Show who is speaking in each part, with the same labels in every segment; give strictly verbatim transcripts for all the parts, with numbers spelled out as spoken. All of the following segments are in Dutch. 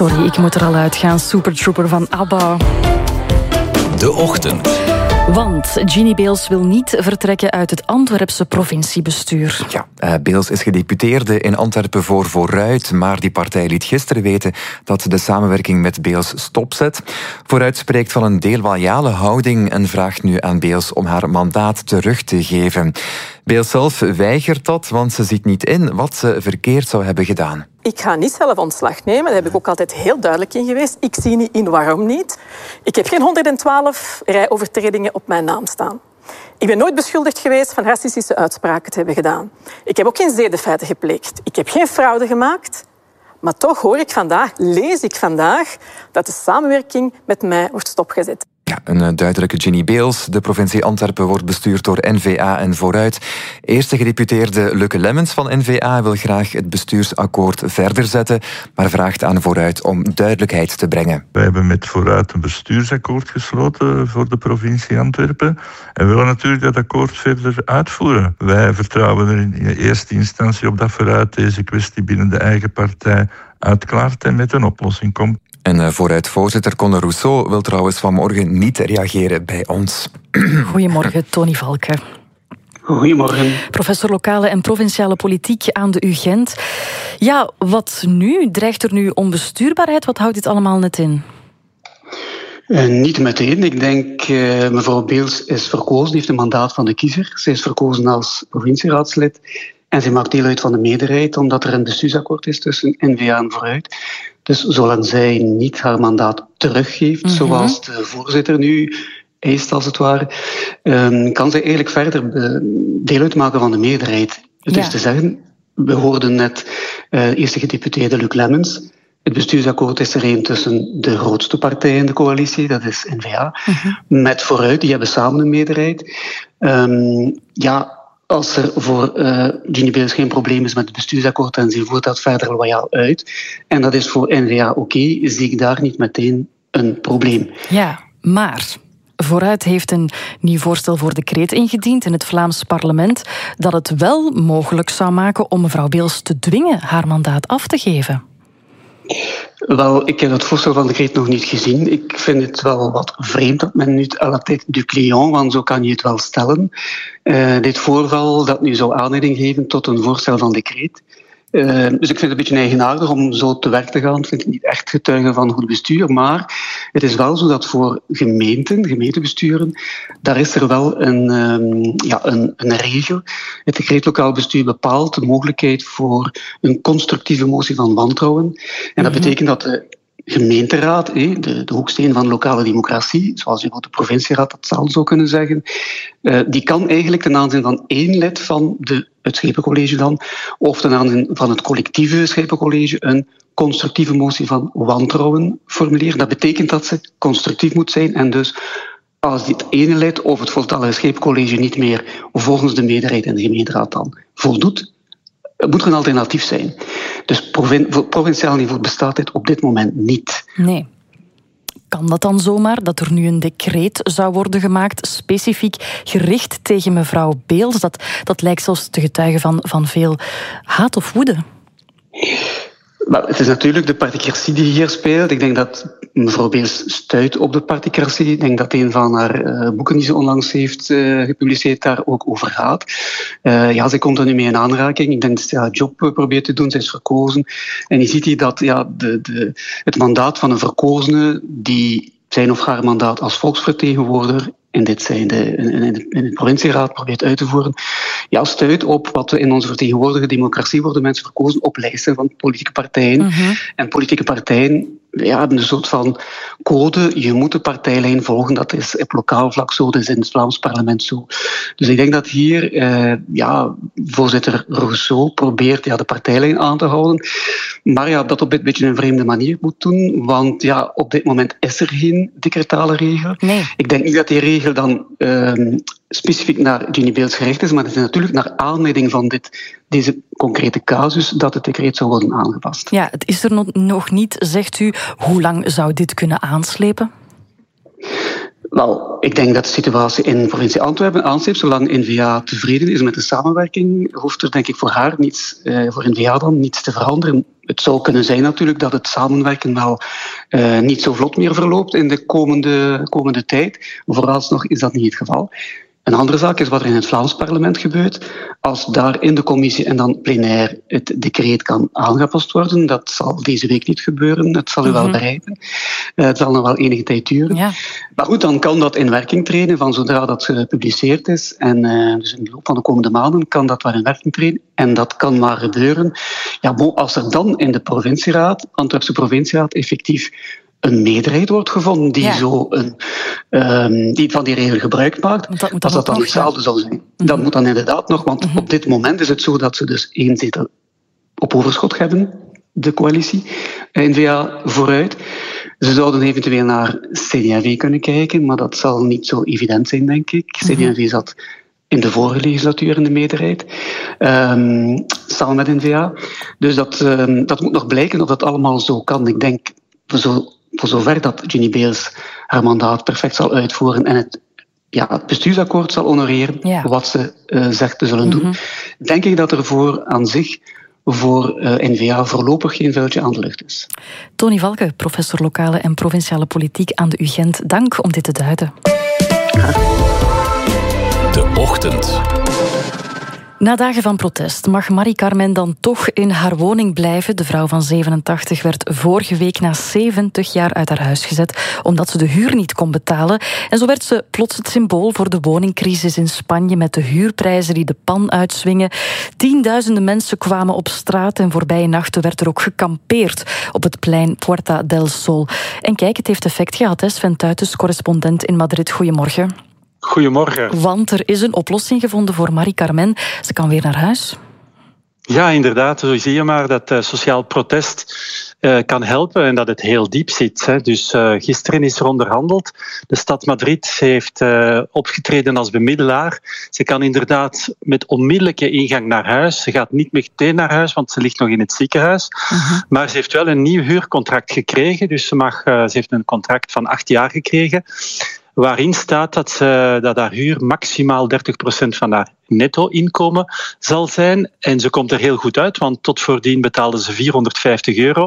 Speaker 1: Sorry, ik moet er al uitgaan. Super Trooper van ABBA.
Speaker 2: De Ochtend.
Speaker 1: Want Ginny Beels wil niet vertrekken uit het Antwerpse provinciebestuur.
Speaker 3: Ja, uh, Beels is gedeputeerde in Antwerpen voor Vooruit, maar die partij liet gisteren weten dat de samenwerking met Beels stopzet. Vooruit spreekt van een deloyale houding en vraagt nu aan Beels om haar mandaat terug te geven. Beels zelf weigert dat, want ze ziet niet in wat ze verkeerd zou hebben gedaan.
Speaker 4: Ik ga niet zelf ontslag nemen, daar heb ik ook altijd heel duidelijk in geweest. Ik zie niet in waarom niet. Ik heb geen honderdtwaalf rijovertredingen op mijn naam staan. Ik ben nooit beschuldigd geweest van racistische uitspraken te hebben gedaan. Ik heb ook geen zedefeiten gepleegd. Ik heb geen fraude gemaakt. Maar toch hoor ik vandaag, lees ik vandaag, dat de samenwerking met mij wordt stopgezet.
Speaker 3: Ja, een duidelijke Ginny Beels. De provincie Antwerpen wordt bestuurd door N V A en Vooruit. Eerste gedeputeerde Lukke Lemmens van N V A wil graag het bestuursakkoord verder zetten, maar vraagt aan Vooruit om duidelijkheid te brengen.
Speaker 5: Wij hebben met Vooruit een bestuursakkoord gesloten voor de provincie Antwerpen. En we willen natuurlijk dat akkoord verder uitvoeren. Wij vertrouwen er in eerste instantie op dat Vooruit deze kwestie binnen de eigen partij uitklaart en met een oplossing komt.
Speaker 3: En Vooruit-voorzitter Conor Rousseau wil trouwens vanmorgen niet reageren bij ons.
Speaker 1: Goedemorgen, Tony Valke.
Speaker 6: Goedemorgen.
Speaker 1: Professor lokale en provinciale politiek aan de U Gent. Ja, wat nu? Dreigt er nu onbestuurbaarheid? Wat houdt dit allemaal net in?
Speaker 6: Uh, niet meteen. Ik denk, uh, mevrouw Beels is verkozen, die heeft een mandaat van de kiezer. Ze is verkozen als provincieraadslid. En ze maakt deel uit van de meerderheid, omdat er een bestuursakkoord is tussen N V A en Vooruit. Dus zolang zij niet haar mandaat teruggeeft, mm-hmm. zoals de voorzitter nu eist als het ware, um, kan zij eigenlijk verder uh, deel uitmaken van de meerderheid. Het ja. is te zeggen, we hoorden net uh, eerste gedeputeerde Luc Lemmens. Het bestuursakkoord is er een tussen de grootste partij in de coalitie, dat is N V A, mm-hmm. met Vooruit, die hebben samen een meerderheid. Um, ja... Als er voor uh, Ginny Beels geen probleem is met het bestuursakkoord en ze voert dat verder loyaal uit, en dat is voor N V A oké, okay, zie ik daar niet meteen een probleem.
Speaker 1: Ja, maar Vooruit heeft een nieuw voorstel voor decreet ingediend in het Vlaams parlement dat het wel mogelijk zou maken om mevrouw Beels te dwingen haar mandaat af te geven.
Speaker 6: Wel, ik heb het voorstel van decreet nog niet gezien. Ik vind het wel wat vreemd dat men nu à la tête du client, want zo kan je het wel stellen, uh, dit voorval dat nu zou aanleiding geven tot een voorstel van decreet. Uh, dus ik vind het een beetje eigenaardig om zo te werk te gaan. Ik vind het niet echt getuigen van goed bestuur. Maar het is wel zo dat voor gemeenten, gemeentebesturen, daar is er wel een, um, ja, een, een regel. Het decreet lokaal bestuur bepaalt de mogelijkheid voor een constructieve motie van wantrouwen. En dat betekent dat de gemeenteraad, de, de hoeksteen van lokale democratie, zoals je de provincieraad dat zal zo kunnen zeggen, die kan eigenlijk ten aanzien van één lid van de, het Schepencollege dan, of ten aanzien van het collectieve Schepencollege, een constructieve motie van wantrouwen formuleren. Dat betekent dat ze constructief moet zijn en dus als dit ene lid of het voltallige Schepencollege niet meer volgens de meerderheid in de gemeenteraad dan voldoet, moet er een alternatief zijn. Dus provin- voor provinciaal niveau bestaat dit op dit moment niet.
Speaker 1: Nee. Kan dat dan zomaar, dat er nu een decreet zou worden gemaakt, specifiek gericht tegen mevrouw Beels? Dat, dat lijkt zelfs te getuigen van, van veel haat of woede.
Speaker 6: Maar het is natuurlijk de particratie die hier speelt. Ik denk dat mevrouw Beels stuit op de particratie. Ik denk dat een van haar uh, boeken die ze onlangs heeft uh, gepubliceerd daar ook over gaat. Uh, ja, zij komt er nu mee in aanraking. Ik denk dat ze haar job uh, probeert te doen. Zij is verkozen. En je ziet hier dat ja, de, de, het mandaat van een verkozene die zijn of haar mandaat als volksvertegenwoordiger in dit zijn de, in, de, in de provincieraad probeert uit te voeren, ja, stuit op wat we in onze vertegenwoordigde democratie worden mensen verkozen op lijsten van politieke partijen. Mm-hmm. En politieke partijen ja, hebben een soort van code, je moet de partijlijn volgen, dat is op lokaal vlak zo, dat is in het Vlaams parlement zo. Dus ik denk dat hier eh, ja, voorzitter Rousseau probeert ja, de partijlijn aan te houden, maar ja, dat op een beetje een vreemde manier moet doen, want ja, op dit moment is er geen decretale regel. Nee. Ik denk niet dat die regel dan uh, specifiek naar Ginny Beels gericht is, maar het is natuurlijk naar aanleiding van dit, deze concrete casus dat het decreet zou worden aangepast.
Speaker 1: Ja, het is er nog niet, zegt u. Hoe lang zou dit kunnen aanslepen?
Speaker 6: Wel, ik denk dat de situatie in de provincie Antwerpen aansleept. Zolang N V A tevreden is met de samenwerking, hoeft er denk ik voor haar niets, uh, voor N V A dan niets te veranderen. Het zou kunnen zijn natuurlijk dat het samenwerken wel uh, niet zo vlot meer verloopt in de komende, komende tijd. Vooralsnog is dat niet het geval. Een andere zaak is wat er in het Vlaams parlement gebeurt. Als daar in de commissie en dan plenair het decreet kan aangepast worden, dat zal deze week niet gebeuren. Het zal u wel bereiken. Uh, het zal nog wel enige tijd duren. Ja. Maar goed, dan kan dat in werking treden van zodra dat gepubliceerd is. En uh, dus in de loop van de komende maanden kan dat wel in werking treden. En dat kan maar gebeuren. Ja, bon, als er dan in de provincieraad, Antwerpse provincieraad, effectief een meerderheid wordt gevonden die, ja. zo een, um, die van die regel gebruik maakt. Dat als dat dan hetzelfde zou zijn. Mm-hmm. Dat moet dan inderdaad nog, want mm-hmm. op dit moment is het zo dat ze dus één zetel op overschot hebben, de coalitie, N V A vooruit. Ze zouden eventueel naar C D en V kunnen kijken, maar dat zal niet zo evident zijn, denk ik. Mm-hmm. C D en V zat in de vorige legislatuur in de meerderheid, um, samen met N V A. Dus dat, um, dat moet nog blijken of dat allemaal zo kan. Ik denk, voor zo Voor zover dat Ginny Beels haar mandaat perfect zal uitvoeren en het, ja, het bestuursakkoord zal honoreren, ja. wat ze uh, zegt te zullen doen, mm-hmm. denk ik dat er voor aan zich voor uh, N V A voorlopig geen vuiltje aan de lucht is.
Speaker 1: Tony Valke, professor lokale en provinciale politiek aan de U Gent. Dank om dit te duiden.
Speaker 2: De Ochtend.
Speaker 1: Na dagen van protest mag Marie-Carmen dan toch in haar woning blijven. De vrouw van zevenentachtig werd vorige week na zeventig jaar uit haar huis gezet omdat ze de huur niet kon betalen. En zo werd ze plots het symbool voor de woningcrisis in Spanje met de huurprijzen die de pan uitswingen. Tienduizenden mensen kwamen op straat en voorbije nachten werd er ook gekampeerd op het plein Puerta del Sol. En kijk, het heeft effect gehad, hè? Sven Tuitens, correspondent in Madrid. Goedemorgen.
Speaker 7: Goedemorgen.
Speaker 1: Want er is een oplossing gevonden voor Marie-Carmen. Ze kan weer naar huis.
Speaker 7: Ja, inderdaad. Zo zie je maar dat uh, sociaal protest uh, kan helpen en dat het heel diep zit. Hè. Dus uh, gisteren is er onderhandeld. De stad Madrid heeft uh, opgetreden als bemiddelaar. Ze kan inderdaad met onmiddellijke ingang naar huis. Ze gaat niet meteen naar huis, want ze ligt nog in het ziekenhuis. Uh-huh. Maar ze heeft wel een nieuw huurcontract gekregen. Dus ze, mag, uh, ze heeft een contract van acht jaar gekregen, waarin staat dat, ze, dat haar huur maximaal dertig procent van haar netto-inkomen zal zijn. En ze komt er heel goed uit, want tot voordien betaalde ze vierhonderdvijftig euro.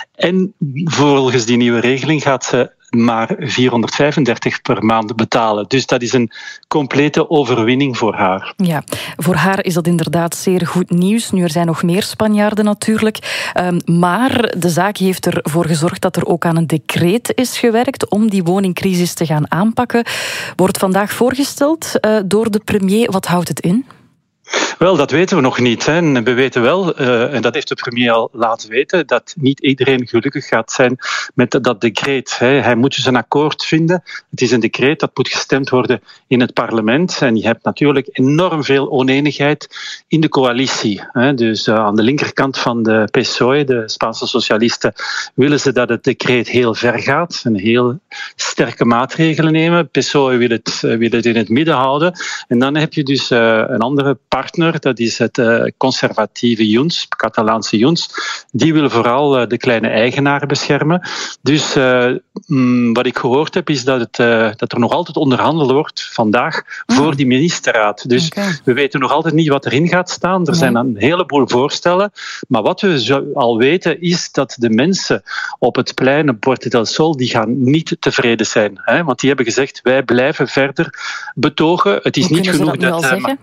Speaker 7: En volgens die nieuwe regeling gaat ze maar vierhonderdvijfendertig per maand betalen. Dus dat is een complete overwinning voor haar.
Speaker 1: Ja, voor haar is dat inderdaad zeer goed nieuws. Nu, er zijn nog meer Spanjaarden natuurlijk. Um, maar de zaak heeft ervoor gezorgd dat er ook aan een decreet is gewerkt om die woningcrisis te gaan aanpakken. Wordt vandaag voorgesteld uh, door de premier. Wat houdt het in?
Speaker 7: Wel, dat weten we nog niet. Hè. En we weten wel, uh, en dat heeft de premier al laten weten, dat niet iedereen gelukkig gaat zijn met dat decreet. Hè. Hij moet dus een akkoord vinden. Het is een decreet dat moet gestemd worden in het parlement. En je hebt natuurlijk enorm veel oneenigheid in de coalitie. Hè. Dus uh, aan de linkerkant van de P S O E, de Spaanse socialisten, willen ze dat het decreet heel ver gaat. Een heel sterke maatregelen nemen. P S O E wil het, uh, wil het in het midden houden. En dan heb je dus uh, een andere partner, dat is het uh, conservatieve Junts, Catalaanse Junts. Die willen vooral uh, de kleine eigenaren beschermen. Dus uh, mm, wat ik gehoord heb, is dat, het, uh, dat er nog altijd onderhandeld wordt vandaag mm. voor die ministerraad. Dus okay. we weten nog altijd niet wat erin gaat staan. Er nee. zijn een heleboel voorstellen. Maar wat we zo al weten, is dat de mensen op het plein Puerta del Sol, die gaan niet tevreden zijn. Hè? Want die hebben gezegd, wij blijven verder betogen. Het is
Speaker 1: Hoe
Speaker 7: niet genoeg
Speaker 1: dat... dat uh,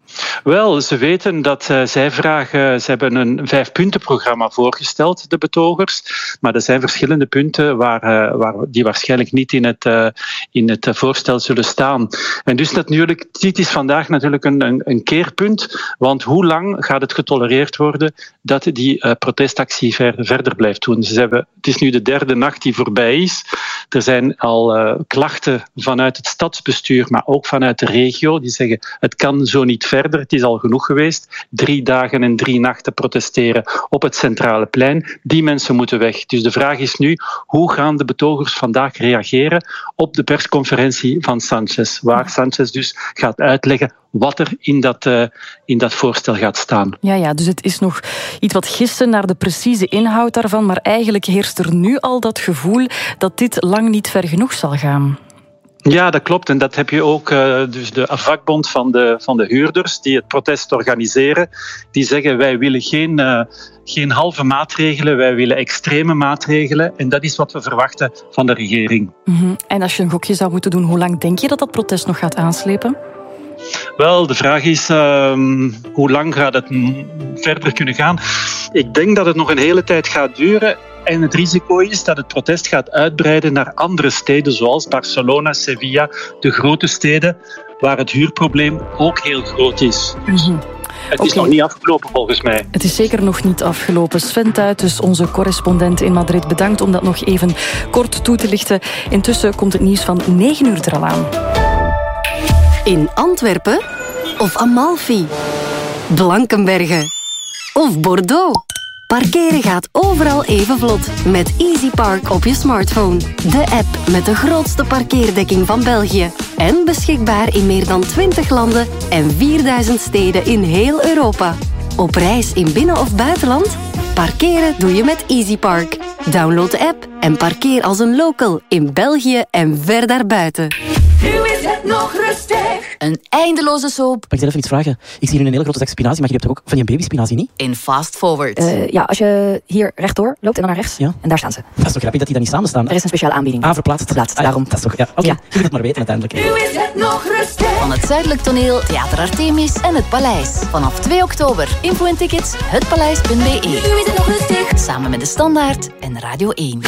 Speaker 7: Wel, ze weten dat uh, zij vragen... Ze hebben een vijfpuntenprogramma voorgesteld, de betogers. Maar er zijn verschillende punten waar, uh, waar, die waarschijnlijk niet in het, uh, in het voorstel zullen staan. En dus natuurlijk, dit is vandaag natuurlijk een, een, een keerpunt. Want hoe lang gaat het getolereerd worden dat die uh, protestactie ver, verder blijft doen? Ze hebben, het is nu de derde nacht die voorbij is. Er zijn al uh, klachten vanuit het stadsbestuur, maar ook vanuit de regio. Die zeggen, het kan zo niet verder. Het is al genoeg geweest. Drie dagen en drie nachten protesteren op het centrale plein. Die mensen moeten weg. Dus de vraag is nu, hoe gaan de betogers vandaag reageren op de persconferentie van Sánchez, waar Sánchez dus gaat uitleggen wat er in dat, uh, in dat voorstel gaat staan.
Speaker 1: Ja, ja, dus het is nog iets wat gissen naar de precieze inhoud daarvan, maar eigenlijk heerst er nu al dat gevoel dat dit lang niet ver genoeg zal gaan.
Speaker 7: Ja, dat klopt. En dat heb je ook, uh, dus de vakbond van de, van de huurders die het protest organiseren, die zeggen wij willen geen, uh, geen halve maatregelen, wij willen extreme maatregelen. En dat is wat we verwachten van de regering.
Speaker 1: Mm-hmm. En als je een gokje zou moeten doen, hoe lang denk je dat dat protest nog gaat aanslepen?
Speaker 7: Wel, de vraag is uh, hoe lang gaat het verder kunnen gaan? Ik denk dat het nog een hele tijd gaat duren. En het risico is dat het protest gaat uitbreiden naar andere steden, zoals Barcelona, Sevilla, de grote steden, waar het huurprobleem ook heel groot is. Dus
Speaker 1: mm-hmm.
Speaker 7: het is okay. nog niet afgelopen volgens mij.
Speaker 1: Het is zeker nog niet afgelopen. Sven Tuit, dus onze correspondent in Madrid, bedankt om dat nog even kort toe te lichten. Intussen komt het nieuws van negen uur er al aan.
Speaker 8: In Antwerpen of Amalfi, Blankenberge of Bordeaux. Parkeren gaat overal even vlot met EasyPark op je smartphone. De app met de grootste parkeerdekking van België. En beschikbaar in meer dan twintig landen en vierduizend steden in heel Europa. Op reis in binnen- of buitenland? Parkeren doe je met EasyPark. Download de app en parkeer als een local in België en ver daarbuiten.
Speaker 9: Nu is het nog rustig.
Speaker 10: Een eindeloze soap.
Speaker 11: Mag ik zelf iets vragen? Ik zie hier een hele grote zak spinazie, maar je hebt toch ook van die babyspinazie, niet?
Speaker 10: In Fast Forward.
Speaker 12: Uh, ja, als je hier rechtdoor loopt en dan naar rechts,
Speaker 11: ja?
Speaker 12: En daar staan ze.
Speaker 11: Dat is toch grappig dat die dan niet samen staan?
Speaker 12: Er is een speciale aanbieding.
Speaker 11: Ah, verplaatst.
Speaker 12: Verplaatst,
Speaker 11: ah,
Speaker 12: daarom.
Speaker 11: Dat is toch, ja. Oké, okay. ja. Je moet het maar weten uiteindelijk.
Speaker 9: Nu is het nog rustig.
Speaker 10: Van het Zuidelijk Toneel, Theater Artemis en Het Paleis. Vanaf twee oktober. Info en tickets, hetpaleis punt be.
Speaker 9: Nu is het nog rustig.
Speaker 10: Samen met De Standaard en Radio één.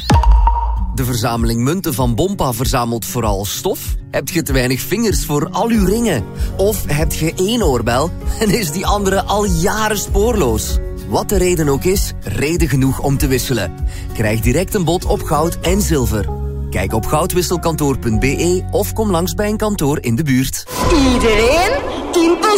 Speaker 13: De verzameling munten van Bompa verzamelt vooral stof? Heb je te weinig vingers voor al uw ringen? Of heb je één oorbel en is die andere al jaren spoorloos? Wat de reden ook is, reden genoeg om te wisselen. Krijg direct een bod op goud en zilver. Kijk op goudwisselkantoor punt be of kom langs bij een kantoor in de buurt.
Speaker 9: Iedereen in